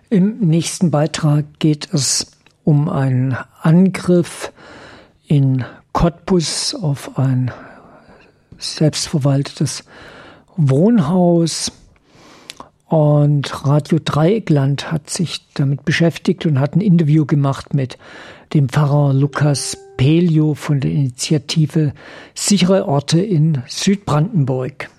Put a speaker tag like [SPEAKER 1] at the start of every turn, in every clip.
[SPEAKER 1] Im nächsten Beitrag geht es um einen Angriff in Cottbus auf ein selbstverwaltetes Wohnhaus. Und Radio Dreieckland hat sich damit beschäftigt und hat ein Interview gemacht mit dem Pfarrer Lukas Pelio von der Initiative Sichere Orte in Südbrandenburg.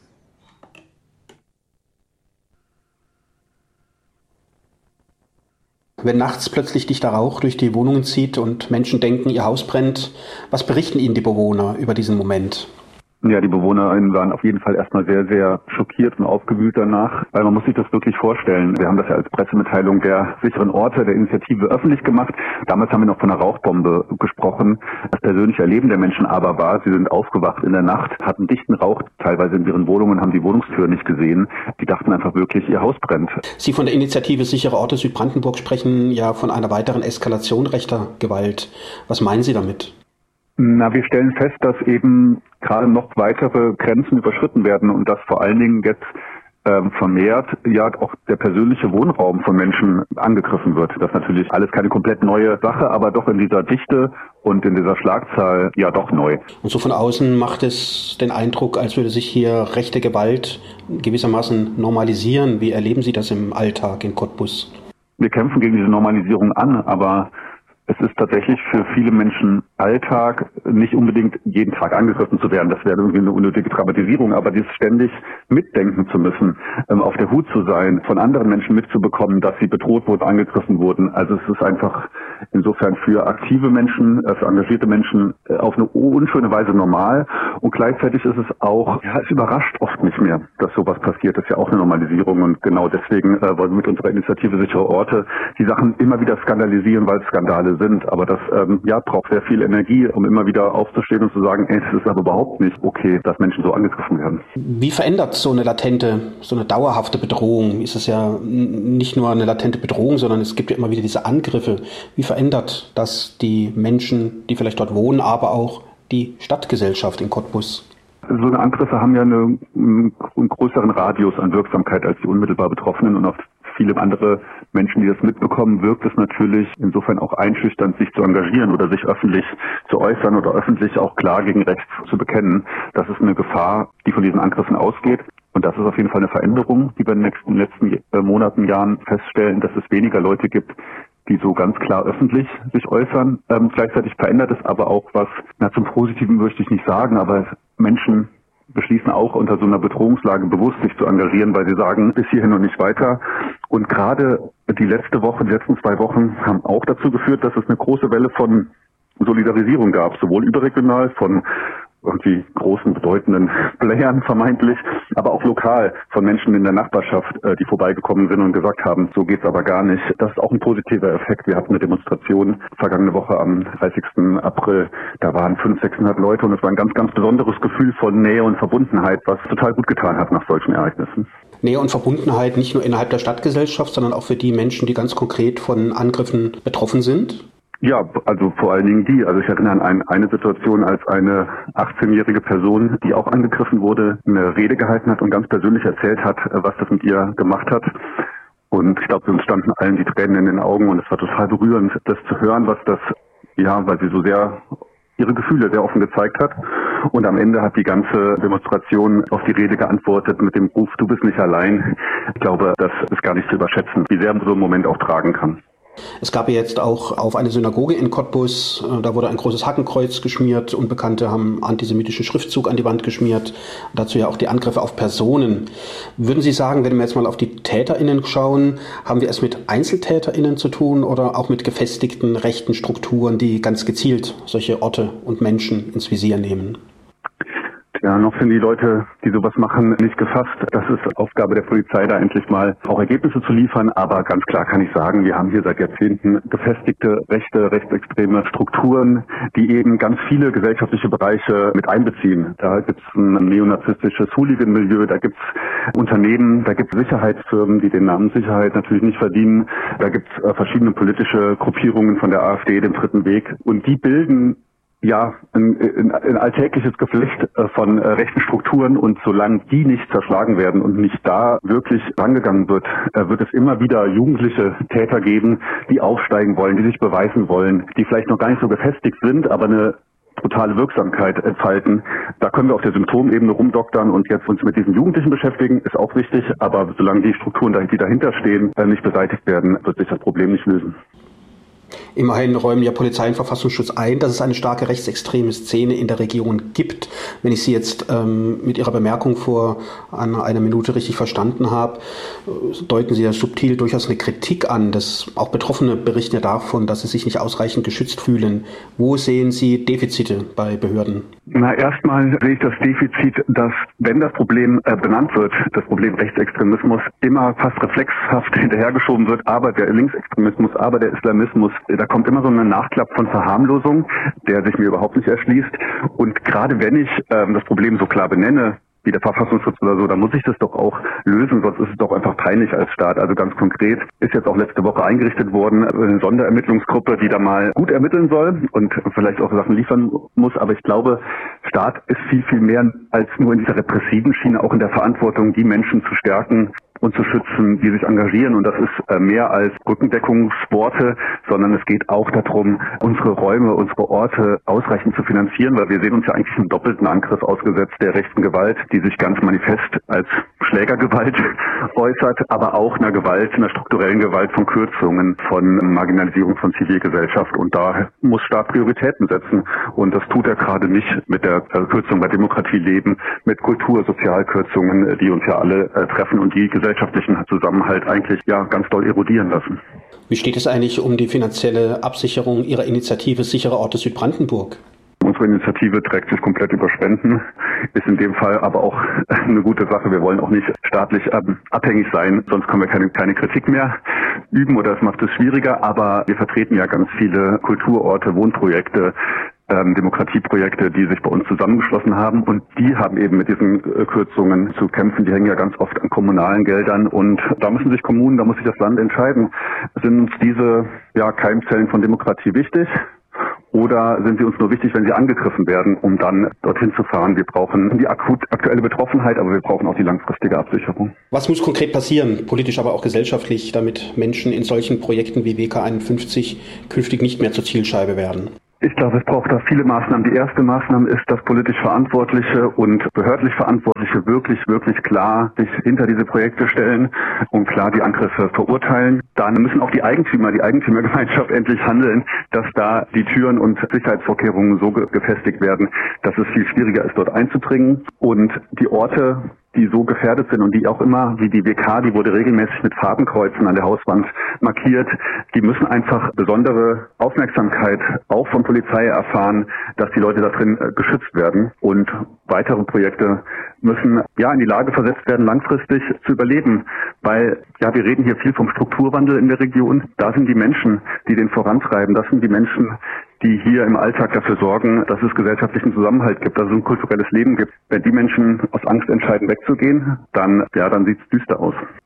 [SPEAKER 2] Wenn nachts plötzlich dichter Rauch durch die Wohnungen zieht und Menschen denken, ihr Haus brennt, was berichten Ihnen die Bewohner über diesen Moment?
[SPEAKER 3] Ja, die BewohnerInnen waren auf jeden Fall erstmal sehr, sehr schockiert und aufgewühlt danach, weil man muss sich das wirklich vorstellen. Wir haben das ja als Pressemitteilung der sicheren Orte der Initiative öffentlich gemacht. Damals haben wir noch von einer Rauchbombe gesprochen. Das persönliche Erleben der Menschen aber war, sie sind aufgewacht in der Nacht, hatten dichten Rauch teilweise in ihren Wohnungen, haben die Wohnungstür nicht gesehen. Die dachten einfach wirklich, ihr Haus brennt.
[SPEAKER 2] Sie von der Initiative Sichere Orte Südbrandenburg sprechen ja von einer weiteren Eskalation rechter Gewalt. Was meinen Sie damit?
[SPEAKER 3] Na, wir stellen fest, dass eben gerade noch weitere Grenzen überschritten werden und dass vor allen Dingen jetzt vermehrt ja auch der persönliche Wohnraum von Menschen angegriffen wird. Das ist natürlich alles keine komplett neue Sache, aber doch in dieser Dichte und in dieser Schlagzahl ja doch neu.
[SPEAKER 2] Und so von außen macht es den Eindruck, als würde sich hier rechte Gewalt gewissermaßen normalisieren. Wie erleben Sie das im Alltag in Cottbus?
[SPEAKER 3] Wir kämpfen gegen diese Normalisierung an, aber es ist tatsächlich für viele Menschen Alltag, nicht unbedingt jeden Tag angegriffen zu werden. Das wäre irgendwie eine unnötige Dramatisierung, aber dieses ständig mitdenken zu müssen, auf der Hut zu sein, von anderen Menschen mitzubekommen, dass sie bedroht wurden, angegriffen wurden. Also es ist einfach insofern für aktive Menschen, für engagierte Menschen auf eine unschöne Weise normal. Und gleichzeitig ist es auch, ja, es überrascht oft nicht mehr, dass sowas passiert. Das ist ja auch eine Normalisierung. Und genau deswegen wollen wir mit unserer Initiative Sichere Orte die Sachen immer wieder skandalisieren, weil es Skandale sind. Aber das braucht sehr viel Energie, um immer wieder aufzustehen und zu sagen, es ist aber überhaupt nicht okay, dass Menschen so angegriffen werden.
[SPEAKER 2] Wie verändert so eine dauerhafte Bedrohung? Ist es ja nicht nur eine latente Bedrohung, sondern es gibt ja immer wieder diese Angriffe. Wie verändert das die Menschen, die vielleicht dort wohnen, aber auch die Stadtgesellschaft in Cottbus?
[SPEAKER 3] So eine Angriffe haben ja einen größeren Radius an Wirksamkeit als die unmittelbar Betroffenen und auf viele andere Menschen, die das mitbekommen, wirkt es natürlich insofern auch einschüchternd, sich zu engagieren oder sich öffentlich zu äußern oder öffentlich auch klar gegen rechts zu bekennen. Das ist eine Gefahr, die von diesen Angriffen ausgeht. Und das ist auf jeden Fall eine Veränderung, die wir in den letzten Monaten, Jahren feststellen, dass es weniger Leute gibt, die so ganz klar öffentlich sich äußern. Gleichzeitig verändert es aber auch was, zum Positiven möchte ich nicht sagen, aber Menschen beschließen auch unter so einer Bedrohungslage bewusst sich zu engagieren, weil sie sagen, bis hierhin und nicht weiter. Und gerade die letzten 2 Wochen haben auch dazu geführt, dass es eine große Welle von Solidarisierung gab, sowohl überregional von irgendwie großen, bedeutenden Playern vermeintlich, aber auch lokal von Menschen in der Nachbarschaft, die vorbeigekommen sind und gesagt haben, so geht's aber gar nicht. Das ist auch ein positiver Effekt. Wir hatten eine Demonstration vergangene Woche am 30. April. Da waren 500-600 Leute und es war ein ganz, ganz besonderes Gefühl von Nähe und Verbundenheit, was total gut getan hat nach solchen Ereignissen.
[SPEAKER 2] Nähe und Verbundenheit nicht nur innerhalb der Stadtgesellschaft, sondern auch für die Menschen, die ganz konkret von Angriffen betroffen sind?
[SPEAKER 3] Ja, also vor allen Dingen die. Also ich erinnere an eine Situation, als eine 18-jährige Person, die auch angegriffen wurde, eine Rede gehalten hat und ganz persönlich erzählt hat, was das mit ihr gemacht hat. Und ich glaube, uns standen allen die Tränen in den Augen und es war total berührend, das zu hören, was das, weil sie so sehr ihre Gefühle sehr offen gezeigt hat. Und am Ende hat die ganze Demonstration auf die Rede geantwortet mit dem Ruf, du bist nicht allein. Ich glaube, das ist gar nicht zu überschätzen, wie sehr man so einen Moment auch tragen kann.
[SPEAKER 2] Es gab ja jetzt auch auf eine Synagoge in Cottbus, da wurde ein großes Hakenkreuz geschmiert. Unbekannte haben antisemitischen Schriftzug an die Wand geschmiert. Dazu ja auch die Angriffe auf Personen. Würden Sie sagen, wenn wir jetzt mal auf die TäterInnen schauen, haben wir es mit EinzeltäterInnen zu tun oder auch mit gefestigten rechten Strukturen, die ganz gezielt solche Orte und Menschen ins Visier nehmen?
[SPEAKER 3] Ja, noch sind die Leute, die sowas machen, nicht gefasst. Das ist Aufgabe der Polizei, da endlich mal auch Ergebnisse zu liefern. Aber ganz klar kann ich sagen, wir haben hier seit Jahrzehnten gefestigte rechte, rechtsextreme Strukturen, die eben ganz viele gesellschaftliche Bereiche mit einbeziehen. Da gibt es ein neonazistisches Hooligan-Milieu, da gibt es Unternehmen, da gibt es Sicherheitsfirmen, die den Namen Sicherheit natürlich nicht verdienen. Da gibt es verschiedene politische Gruppierungen von der AfD, dem Dritten Weg. Und die bilden ein alltägliches Geflecht von rechten Strukturen, und solange die nicht zerschlagen werden und nicht da wirklich rangegangen wird, wird es immer wieder jugendliche Täter geben, die aufsteigen wollen, die sich beweisen wollen, die vielleicht noch gar nicht so gefestigt sind, aber eine brutale Wirksamkeit entfalten. Da können wir auf der Symptomebene rumdoktern und jetzt uns mit diesen Jugendlichen beschäftigen, ist auch wichtig, aber solange die Strukturen, die dahinter stehen, nicht beseitigt werden, wird sich das Problem nicht lösen.
[SPEAKER 2] Immerhin räumen ja Polizei und Verfassungsschutz ein, dass es eine starke rechtsextreme Szene in der Region gibt. Wenn ich Sie jetzt mit Ihrer Bemerkung vor einer Minute richtig verstanden habe, deuten Sie ja subtil durchaus eine Kritik an. Dass auch Betroffene berichten ja davon, dass sie sich nicht ausreichend geschützt fühlen. Wo sehen Sie Defizite bei Behörden?
[SPEAKER 3] Erstmal sehe ich das Defizit, dass, wenn das Problem benannt wird, das Problem Rechtsextremismus, immer fast reflexhaft hinterhergeschoben wird, aber der Linksextremismus, aber der Islamismus, da kommt immer so ein Nachklapp von Verharmlosung, der sich mir überhaupt nicht erschließt. Und gerade wenn ich das Problem so klar benenne, wie der Verfassungsschutz oder so, dann muss ich das doch auch lösen, sonst ist es doch einfach peinlich als Staat. Also ganz konkret ist jetzt auch letzte Woche eingerichtet worden, eine Sonderermittlungsgruppe, die da mal gut ermitteln soll und vielleicht auch Sachen liefern muss. Aber ich glaube, Staat ist viel, viel mehr als nur in dieser repressiven Schiene, auch in der Verantwortung, die Menschen zu stärken und zu schützen, die sich engagieren. Und das ist mehr als Rückendeckungsworte, sondern es geht auch darum, unsere Räume, unsere Orte ausreichend zu finanzieren, weil wir sehen uns ja eigentlich einem doppelten Angriff ausgesetzt der rechten Gewalt, die sich ganz manifest als Schlägergewalt äußert, aber auch einer Gewalt, einer strukturellen Gewalt von Kürzungen, von Marginalisierung von Zivilgesellschaft. Und da muss Staat Prioritäten setzen. Und das tut er gerade nicht mit der Kürzung bei Demokratieleben, mit Kultur-Sozialkürzungen, die uns ja alle treffen und die gesellschaftlichen Zusammenhalt eigentlich ganz doll erodieren lassen.
[SPEAKER 2] Wie steht es eigentlich um die finanzielle Absicherung Ihrer Initiative Sichere Orte Südbrandenburg?
[SPEAKER 3] Unsere Initiative trägt sich komplett über Spenden, ist in dem Fall aber auch eine gute Sache. Wir wollen auch nicht staatlich abhängig sein, sonst können wir keine Kritik mehr üben oder es macht es schwieriger. Aber wir vertreten ja ganz viele Kulturorte, Wohnprojekte, Demokratieprojekte, die sich bei uns zusammengeschlossen haben, und die haben eben mit diesen Kürzungen zu kämpfen. Die hängen ja ganz oft an kommunalen Geldern, und da müssen sich Kommunen, da muss sich das Land entscheiden. Sind uns diese Keimzellen von Demokratie wichtig? Oder sind sie uns nur wichtig, wenn sie angegriffen werden, um dann dorthin zu fahren? Wir brauchen die aktuelle Betroffenheit, aber wir brauchen auch die langfristige Absicherung.
[SPEAKER 2] Was muss konkret passieren, politisch, aber auch gesellschaftlich, damit Menschen in solchen Projekten wie WK 51 künftig nicht mehr zur Zielscheibe werden?
[SPEAKER 3] Ich glaube, es braucht da viele Maßnahmen. Die erste Maßnahme ist, dass politisch Verantwortliche und behördlich Verantwortliche wirklich, wirklich klar sich hinter diese Projekte stellen und klar die Angriffe verurteilen. Dann müssen auch die Eigentümergemeinschaft endlich handeln, dass da die Türen und Sicherheitsvorkehrungen so gefestigt werden, dass es viel schwieriger ist, dort einzudringen. Und die Orte, die so gefährdet sind und die auch immer, wie die WK, die wurde regelmäßig mit Fadenkreuzen an der Hauswand markiert, die müssen einfach besondere Aufmerksamkeit auch von Polizei erfahren, dass die Leute da drin geschützt werden, und weitere Projekte müssen in die Lage versetzt werden, langfristig zu überleben, weil wir reden hier viel vom Strukturwandel in der Region. Da sind die Menschen, die den vorantreiben, das sind die Menschen, die hier im Alltag dafür sorgen, dass es gesellschaftlichen Zusammenhalt gibt, dass es ein kulturelles Leben gibt. Wenn die Menschen aus Angst entscheiden, wegzugehen, dann sieht es düster aus.